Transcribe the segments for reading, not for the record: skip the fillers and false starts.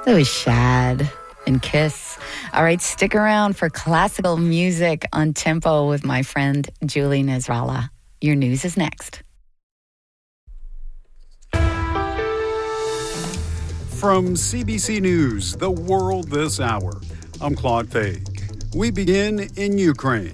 That was Shad and Kiss. All right, stick around for classical music on Tempo with my friend Julie Nasrallah. Your news is next. From CBC News, The World This Hour, I'm Claude Faig. We begin in Ukraine.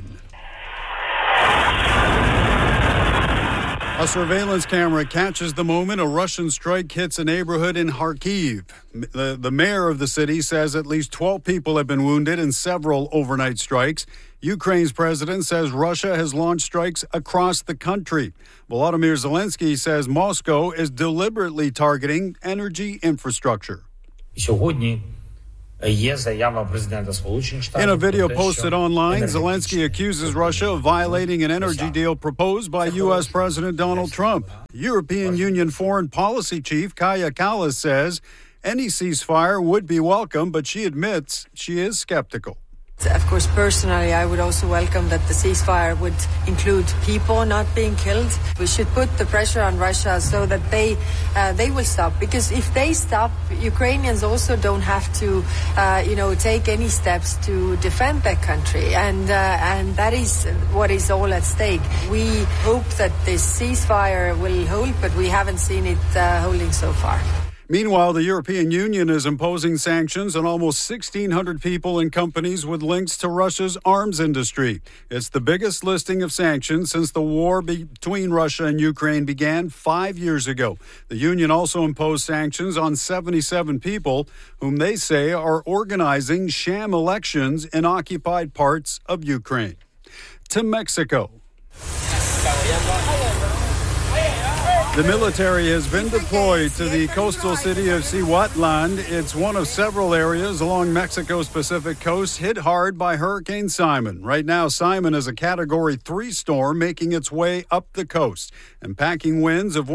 A surveillance camera catches the moment a Russian strike hits a neighborhood in Kharkiv. The mayor of the city says at least 12 people have been wounded in several overnight strikes. Ukraine's president says Russia has launched strikes across the country. Volodymyr Zelensky says Moscow is deliberately targeting energy infrastructure. In a video posted online, Zelensky accuses Russia of violating an energy deal proposed by U.S. President Donald Trump. European Union Foreign Policy Chief Kaja Kallas says any ceasefire would be welcome, but she admits she is skeptical. Of course, personally, I would also welcome that the ceasefire would include people not being killed. We should put the pressure on Russia so that they will stop. Because if they stop, Ukrainians also don't have to, take any steps to defend their country, and that is what is all at stake. We hope that this ceasefire will hold, but we haven't seen it holding so far. Meanwhile, the European Union is imposing sanctions on almost 1,600 people and companies with links to Russia's arms industry. It's the biggest listing of sanctions since the war between Russia and Ukraine began 5 years ago. The Union also imposed sanctions on 77 people whom they say are organizing sham elections in occupied parts of Ukraine. To Mexico. The military has been deployed to the coastal city of Cihuatlan. It's one of several areas along Mexico's Pacific coast hit hard by Hurricane Simon. Right now, Simon is a Category 3 storm making its way up the coast and packing winds of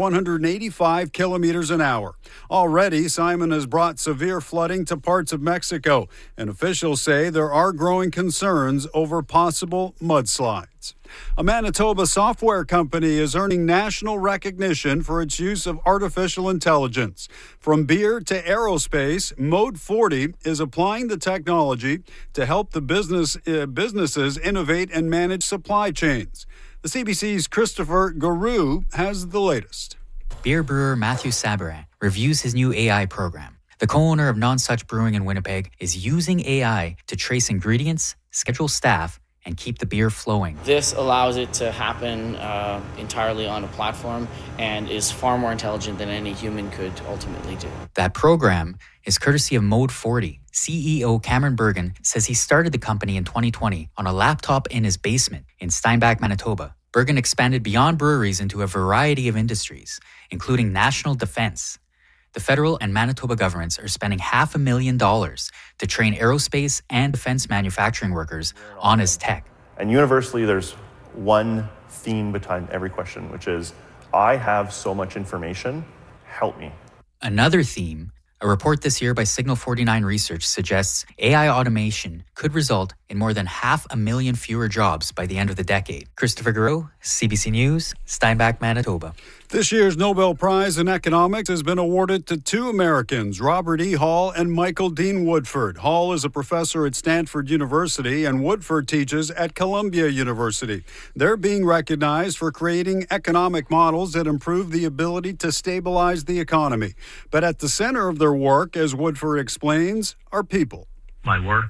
185 kilometers an hour. Already, Simon has brought severe flooding to parts of Mexico, and officials say there are growing concerns over possible mudslides. A Manitoba software company is earning national recognition for its use of artificial intelligence. From beer to aerospace, Mode 40 is applying the technology to help the businesses innovate and manage supply chains. The CBC's Christopher Garou has the latest. Beer brewer Matthew Sabarin reviews his new AI program. The co-owner of Nonsuch Brewing in Winnipeg is using AI to trace ingredients, schedule staff, and keep the beer flowing. This allows it to happen entirely on a platform and is far more intelligent than any human could ultimately do. That program is courtesy of Mode 40. CEO Cameron Bergen says he started the company in 2020 on a laptop in his basement in Steinbach, Manitoba. Bergen expanded beyond breweries into a variety of industries, including national defense. The federal and Manitoba governments are spending $500,000 to train aerospace and defense manufacturing workers on his tech. And universally, there's one theme behind every question, which is, I have so much information, help me. Another theme, a report this year by Signal 49 Research suggests AI automation could result in more than 500,000 fewer jobs by the end of the decade. Christopher Garou, CBC News, Steinbach, Manitoba. This year's Nobel Prize in Economics has been awarded to two Americans, Robert E. Hall and Michael Dean Woodford. Hall is a professor at Stanford University, and Woodford teaches at Columbia University. They're being recognized for creating economic models that improve the ability to stabilize the economy. But at the center of their work, as Woodford explains, are people. My work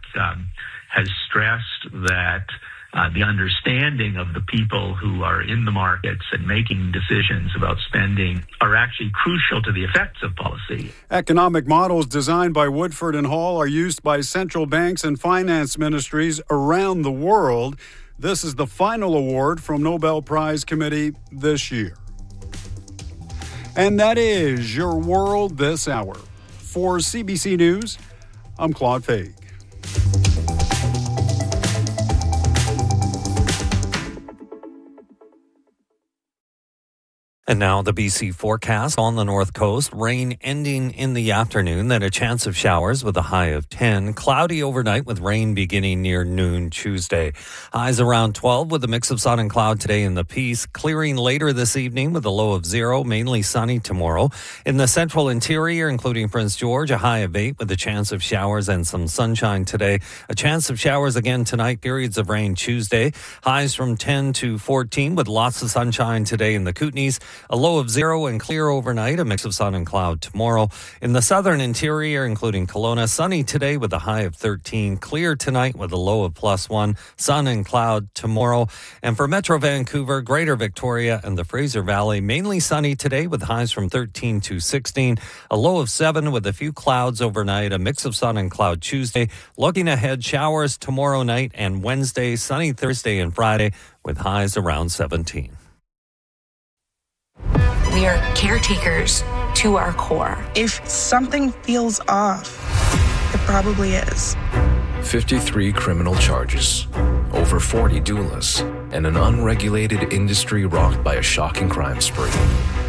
has stressed that the understanding of the people who are in the markets and making decisions about spending are actually crucial to the effects of policy. Economic models designed by Woodford and Hall are used by central banks and finance ministries around the world. This is the final award from Nobel Prize Committee this year. And that is your World This Hour. For CBC News, I'm Claude Faig. And now the BC forecast on the north coast. Rain ending in the afternoon, then a chance of showers with a high of 10. Cloudy overnight with rain beginning near noon Tuesday. Highs around 12 with a mix of sun and cloud today in the Peace. Clearing later this evening with a low of 0. Mainly sunny tomorrow. In the central interior, including Prince George, a high of 8 with a chance of showers and some sunshine today. A chance of showers again tonight. Periods of rain Tuesday. Highs from 10 to 14 with lots of sunshine today in the Kootenays. A low of 0 and clear overnight, a mix of sun and cloud tomorrow. In the southern interior, including Kelowna, sunny today with a high of 13. Clear tonight with a low of +1. Sun and cloud tomorrow. And for Metro Vancouver, Greater Victoria, and the Fraser Valley, mainly sunny today with highs from 13 to 16. A low of 7 with a few clouds overnight, a mix of sun and cloud Tuesday. Looking ahead, showers tomorrow night and Wednesday, sunny Thursday and Friday with highs around 17. We are caretakers to our core. If something feels off, it probably is. 53 criminal charges, over 40 doulas, and an unregulated industry rocked by a shocking crime spree.